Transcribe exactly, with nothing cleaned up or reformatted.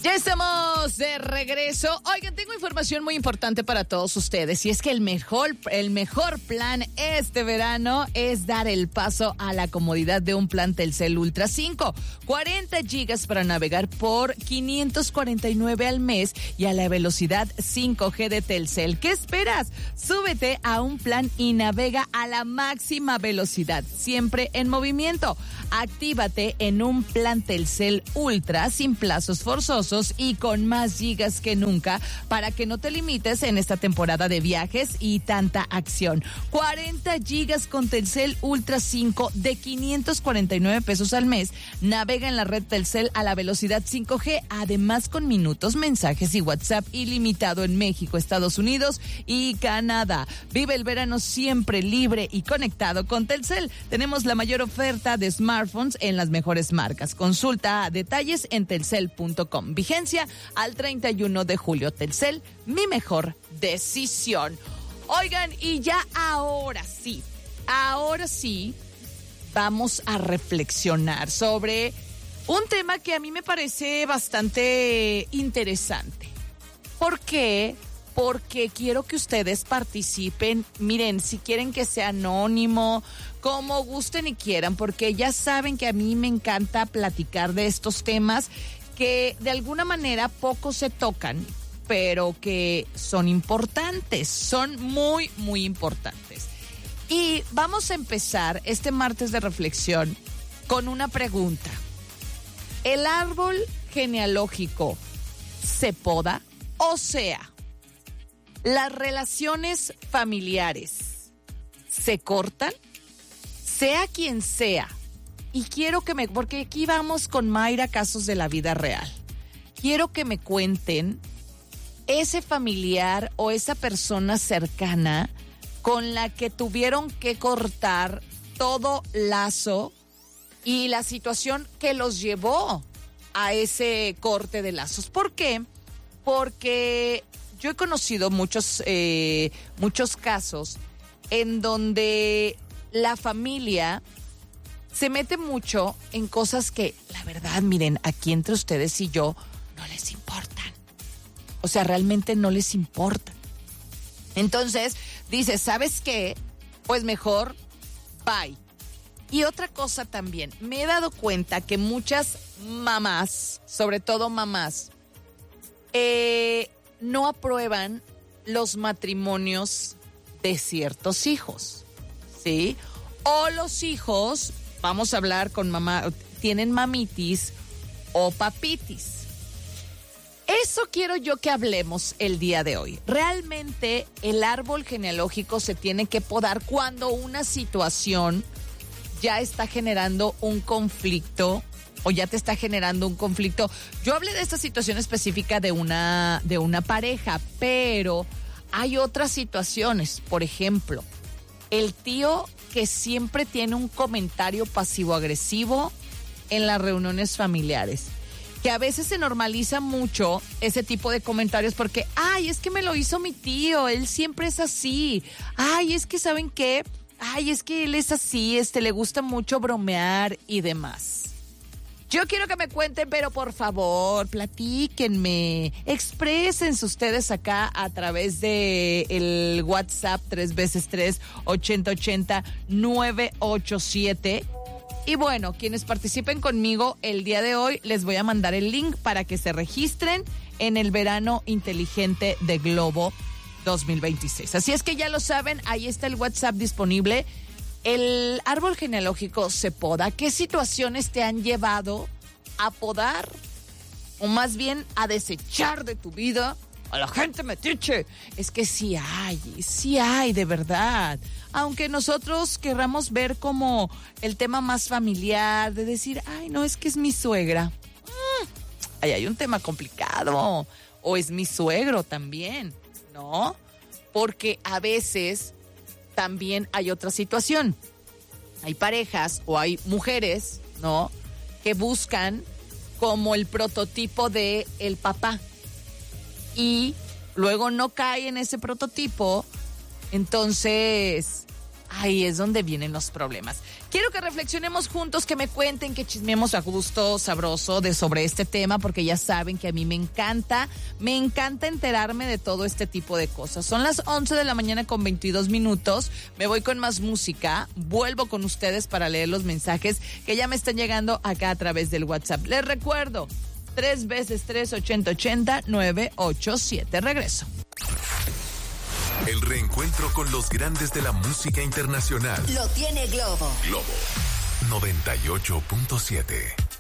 Ya estamos de regreso. Oigan, tengo información muy importante para todos ustedes y es que el mejor, el mejor plan este verano es dar el paso a la comodidad de un plan Telcel Ultra cinco. cuarenta gigas para navegar por quinientos cuarenta y nueve al mes y a la velocidad cinco G de Telcel. ¿Qué esperas? Súbete a un plan y navega a la máxima velocidad, siempre en movimiento. Actívate en un plan Telcel Ultra sin plazos forzosos y con más gigas que nunca para que no te limites en esta temporada de viajes y tanta acción. cuarenta gigas con Telcel Ultra cinco de quinientos cuarenta y nueve pesos al mes. Navega en la red Telcel a la velocidad cinco G, además con minutos, mensajes y WhatsApp ilimitado en México, Estados Unidos y Canadá. Vive el verano siempre libre y conectado con Telcel. Tenemos la mayor oferta de smartphones en las mejores marcas. Consulta detalles en telcel punto com. Vigencia al treinta y uno de julio. Telcel, mi mejor decisión. Oigan, y ya ahora sí, ahora sí, vamos a reflexionar sobre un tema que a mí me parece bastante interesante. ¿Por qué? Porque quiero que ustedes participen. Miren, si quieren que sea anónimo, como gusten y quieran, porque ya saben que a mí me encanta platicar de estos temas que de alguna manera poco se tocan, pero que son importantes, son muy, muy importantes. Y vamos a empezar este martes de reflexión con una pregunta. ¿El árbol genealógico se poda? O sea, ¿las relaciones familiares se cortan? Sea quien sea. Y quiero que me, porque aquí vamos con Mayra, casos de la vida real. Quiero que me cuenten ese familiar o esa persona cercana con la que tuvieron que cortar todo lazo y la situación que los llevó a ese corte de lazos. ¿Por qué? Porque yo he conocido muchos, eh, muchos casos en donde la familia se mete mucho en cosas que, la verdad, miren, aquí entre ustedes y yo, no les importan. O sea, realmente no les importa. Entonces, dice, ¿sabes qué? Pues mejor, bye. Y otra cosa también, me he dado cuenta que muchas mamás, sobre todo mamás, eh, no aprueban los matrimonios de ciertos hijos, ¿sí? O los hijos, vamos a hablar con mamá, tienen mamitis o papitis. Eso quiero yo que hablemos el día de hoy. Realmente el árbol genealógico se tiene que podar cuando una situación ya está generando un conflicto o ya te está generando un conflicto. Yo hablé de esta situación específica de una, de una pareja, pero hay otras situaciones. Por ejemplo, el tío que siempre tiene un comentario pasivo-agresivo en las reuniones familiares, que a veces se normaliza mucho ese tipo de comentarios porque, ay, es que me lo hizo mi tío, él siempre es así, ay, es que ¿saben qué? Ay, es que él es así, este, le gusta mucho bromear y demás. Yo quiero que me cuenten, pero por favor, platíquenme, exprésense ustedes acá a través de el WhatsApp tres veces tres, ochenta ochenta, nueve ocho siete. Y bueno, quienes participen conmigo el día de hoy, les voy a mandar el link para que se registren en el verano inteligente de Globo dos mil veintiséis. Así es que ya lo saben, ahí está el WhatsApp disponible. El árbol genealógico se poda. ¿Qué situaciones te han llevado a podar? O más bien a desechar de tu vida a la gente metiche. Es que sí hay, sí hay de verdad. Aunque nosotros querramos ver como el tema más familiar, de decir, ay, no, es que es mi suegra. Mm, ahí hay un tema complicado. O es mi suegro también, ¿no? Porque a veces también hay otra situación. Hay parejas o hay mujeres, ¿no?, que buscan como el prototipo de el papá y luego no cae en ese prototipo. Entonces ahí es donde vienen los problemas. Quiero que reflexionemos juntos, que me cuenten, que chismemos a gusto, sabroso de sobre este tema, porque ya saben que a mí me encanta, me encanta enterarme de todo este tipo de cosas. Son las once de la mañana con veintidós minutos, me voy con más música, vuelvo con ustedes para leer los mensajes que ya me están llegando acá a través del WhatsApp. Les recuerdo, tres veces tres, ochenta, ochenta, nueve ocho siete. Regreso. El reencuentro con los grandes de la música internacional. Lo tiene Globo. Globo noventa y ocho punto siete.